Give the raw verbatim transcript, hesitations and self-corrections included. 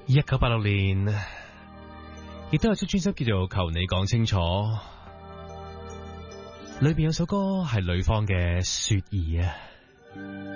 一九八六年，亦都有出專輯叫做《求你講清楚》，裏邊有首歌係女方嘅雪兒啊。